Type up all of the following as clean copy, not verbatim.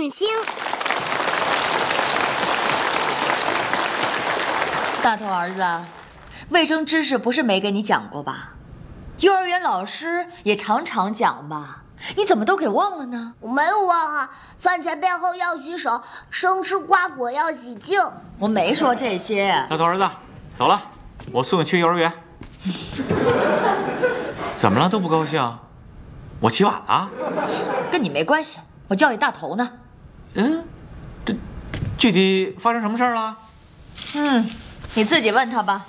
女星。 大头儿子，卫生知识不是没给你讲过吧？幼儿园老师也常常讲吧？你怎么都给忘了呢？ 我没有忘啊，饭前便后要洗手，生吃瓜果要洗净。 我没说这些。 大头儿子，走了，我送你去幼儿园。怎么了？都不高兴？我起晚了？ 跟你没关系，我教育大头呢。 这具体发生什么事儿了？ 你自己问他吧。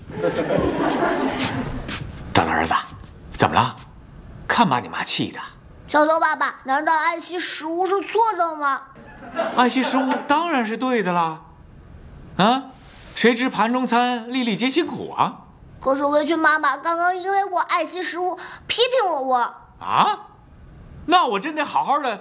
大头儿子，怎么了？看把你妈气的。 小头爸爸，难道爱惜食物是错的吗？ 爱惜食物当然是对的啦。啊，谁知盘中餐，粒粒皆辛苦啊。 可是围裙妈妈刚刚因为我爱惜食物批评了我。 啊？那我真得好好的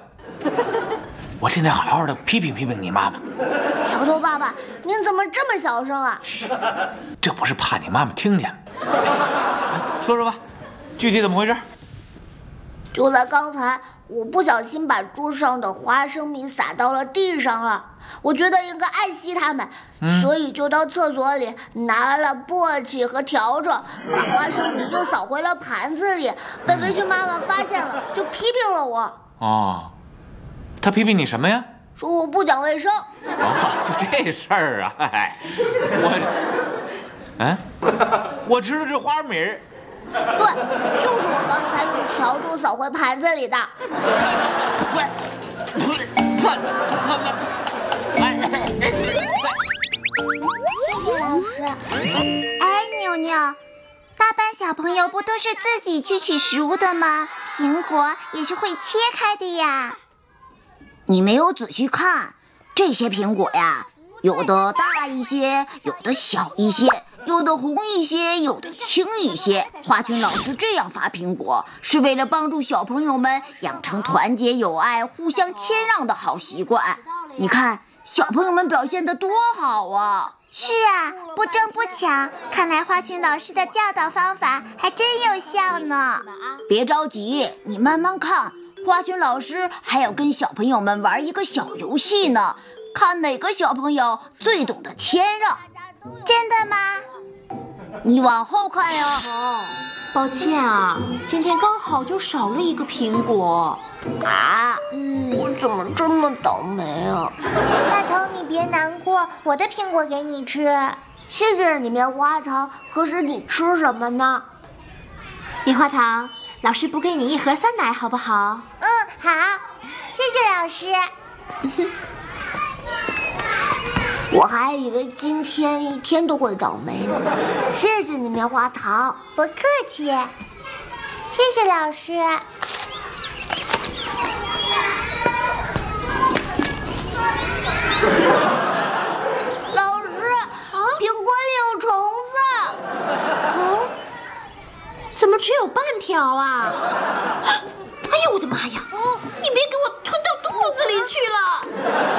批评你妈妈。 小头爸爸，您怎么这么小声啊？ 这不是怕你妈妈听见。说吧，具体怎么回事？ 就在刚才，我不小心把桌上的花生米撒到了地上了。我觉得应该爱惜它们，所以就到厕所里拿了簸箕和笤帚，把花生米又扫回了盘子里。被围裙妈妈发现了，就批评了我。 哦，她批评你什么呀？ 说我不讲卫生。 就这事儿啊！我吃的是花生米。 对，就是我刚才用笤帚扫回盘子里的。 谢谢老师。哎，妞妞，大班小朋友不都是自己去取食物的吗？苹果也是会切开的呀。 你没有仔细看，这些苹果呀，有的大一些，有的小一些，有的红一些，有的青一些。花裙老师这样发苹果，是为了帮助小朋友们养成团结友爱、互相谦让的好习惯。你看，小朋友们表现得多好啊！ 是啊，不争不抢，看来花裙老师的教导方法还真有效呢。 别着急，你慢慢看。花裙老师还要跟小朋友们玩一个小游戏呢，看哪个小朋友最懂得谦让。 真的吗？ 你往后看呀。 抱歉啊，今天刚好就少了一个苹果。 我怎么这么倒霉啊？ 大头，你别难过，我的苹果给你吃。 谢谢你，棉花糖。可是你吃什么呢？ 棉花糖，老师补给你一盒酸奶，好不好？ 好，谢谢老师。 我还以为今天一天都会倒霉呢。谢谢你，棉花糖。 不客气。谢谢老师。 老师，苹果里有虫子。 怎么只有半条啊？哎呀，我的妈呀！你别给我吞到肚子里去了！